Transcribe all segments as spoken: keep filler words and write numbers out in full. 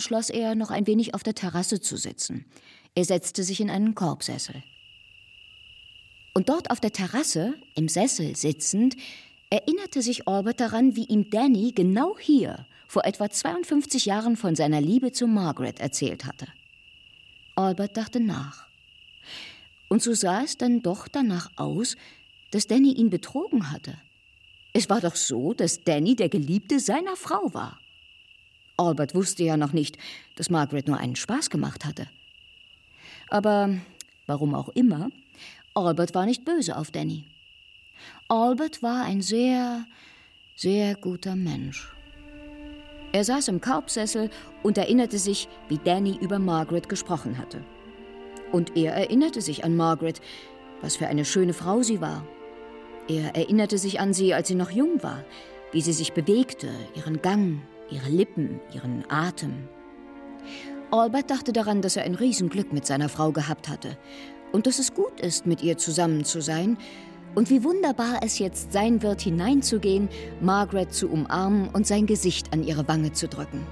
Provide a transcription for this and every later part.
beschloss er, noch ein wenig auf der Terrasse zu sitzen. Er setzte sich in einen Korbsessel. Und dort auf der Terrasse, im Sessel sitzend, erinnerte sich Albert daran, wie ihm Danny genau hier vor etwa zweiundfünfzig Jahren von seiner Liebe zu Margaret erzählt hatte. Albert dachte nach. Und so sah es dann doch danach aus, dass Danny ihn betrogen hatte. Es war doch so, dass Danny der Geliebte seiner Frau war. Albert wusste ja noch nicht, dass Margaret nur einen Spaß gemacht hatte. Aber warum auch immer, Albert war nicht böse auf Danny. Albert war ein sehr, sehr guter Mensch. Er saß im Korbsessel und erinnerte sich, wie Danny über Margaret gesprochen hatte. Und er erinnerte sich an Margaret, was für eine schöne Frau sie war. Er erinnerte sich an sie, als sie noch jung war, wie sie sich bewegte, ihren Gang, ihre Lippen, ihren Atem. Albert dachte daran, dass er ein Riesenglück mit seiner Frau gehabt hatte und dass es gut ist, mit ihr zusammen zu sein und wie wunderbar es jetzt sein wird, hineinzugehen, Margaret zu umarmen und sein Gesicht an ihre Wange zu drücken.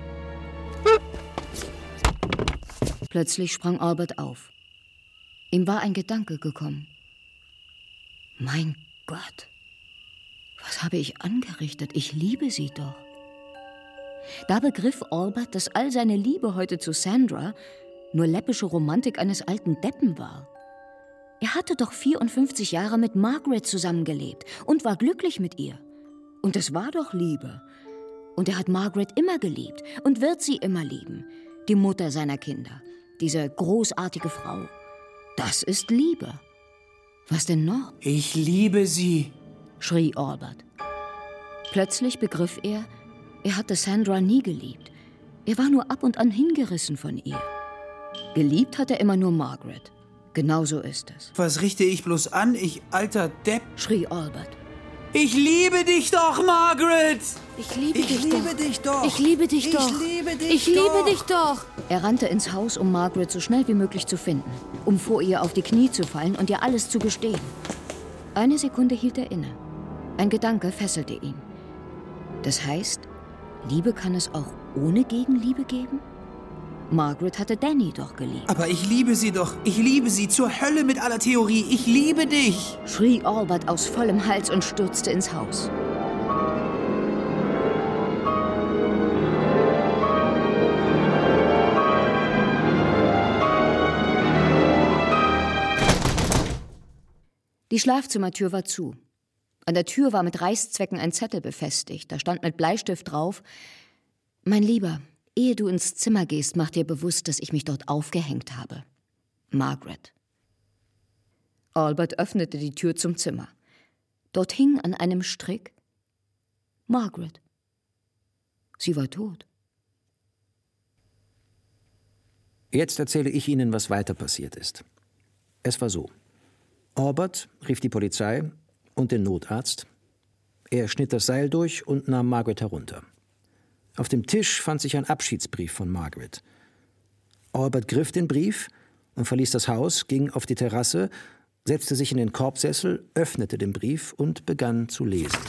Plötzlich sprang Albert auf. Ihm war ein Gedanke gekommen. Mein Gott, was habe ich angerichtet? Ich liebe sie doch. Da begriff Albert, dass all seine Liebe heute zu Sandra nur läppische Romantik eines alten Deppen war. Er hatte doch vierundfünfzig Jahre mit Margaret zusammengelebt und war glücklich mit ihr. Und es war doch Liebe. Und er hat Margaret immer geliebt und wird sie immer lieben. Die Mutter seiner Kinder, diese großartige Frau. Das ist Liebe. Was denn noch? Ich liebe sie, schrie Albert. Plötzlich begriff er, er hatte Sandra nie geliebt. Er war nur ab und an hingerissen von ihr. Geliebt hat er immer nur Margaret. Genau so ist es. Was richte ich bloß an, ich alter Depp? Schrie Albert. Ich liebe dich doch, Margaret! Ich liebe, ich dich, liebe doch. dich doch! Ich liebe dich ich doch! Liebe dich ich doch. liebe dich doch! Er rannte ins Haus, um Margaret so schnell wie möglich zu finden, um vor ihr auf die Knie zu fallen und ihr alles zu gestehen. Eine Sekunde hielt er inne. Ein Gedanke fesselte ihn. Das heißt, Liebe kann es auch ohne Gegenliebe geben? Margaret hatte Danny doch geliebt. Aber ich liebe sie doch. Ich liebe sie. Zur Hölle mit aller Theorie. Ich liebe dich. Schrie Albert aus vollem Hals und stürzte ins Haus. Die Schlafzimmertür war zu. An der Tür war mit Reißzwecken ein Zettel befestigt. Da stand mit Bleistift drauf: Mein Lieber, ehe du ins Zimmer gehst, mach dir bewusst, dass ich mich dort aufgehängt habe. Margaret. Albert öffnete die Tür zum Zimmer. Dort hing an einem Strick Margaret. Sie war tot. Jetzt erzähle ich Ihnen, was weiter passiert ist. Es war so. Albert rief die Polizei und den Notarzt. Er schnitt das Seil durch und nahm Margaret herunter. Auf dem Tisch fand sich ein Abschiedsbrief von Margaret. Albert griff den Brief und verließ das Haus, ging auf die Terrasse, setzte sich in den Korbsessel, öffnete den Brief und begann zu lesen.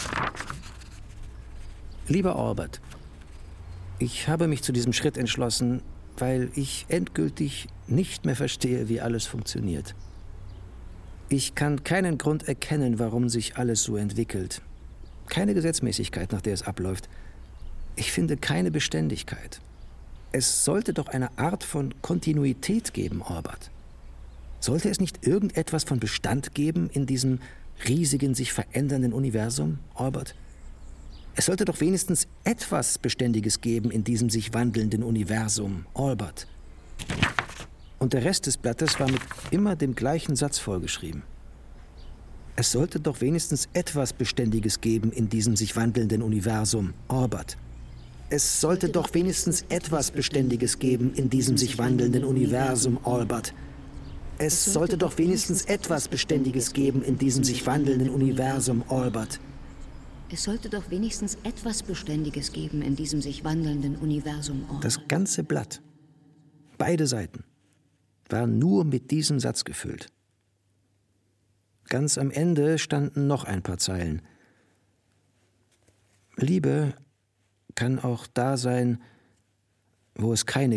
Lieber Albert, ich habe mich zu diesem Schritt entschlossen, weil ich endgültig nicht mehr verstehe, wie alles funktioniert. Ich kann keinen Grund erkennen, warum sich alles so entwickelt. Keine Gesetzmäßigkeit, nach der es abläuft. Ich finde keine Beständigkeit. Es sollte doch eine Art von Kontinuität geben, Albert. Sollte es nicht irgendetwas von Bestand geben in diesem riesigen, sich verändernden Universum, Albert? Es sollte doch wenigstens etwas Beständiges geben in diesem sich wandelnden Universum, Albert. Und der Rest des Blattes war mit immer dem gleichen Satz vollgeschrieben. Es sollte doch wenigstens etwas Beständiges geben in diesem sich wandelnden Universum, Albert. Es sollte doch wenigstens etwas Beständiges geben in diesem sich wandelnden Universum, Albert. Es sollte doch wenigstens etwas Beständiges geben in diesem sich wandelnden Universum, Albert. Es sollte doch wenigstens etwas Beständiges geben in diesem sich wandelnden Universum, Albert. Das ganze Blatt, beide Seiten, war nur mit diesem Satz gefüllt. Ganz am Ende standen noch ein paar Zeilen. Liebe kann auch da sein, wo es keine